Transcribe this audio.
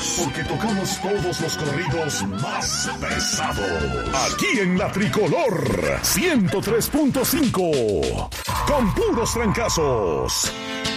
porque tocamos todos los corridos más pesados. Aquí en La Tricolor 103.5, con puros trancazos.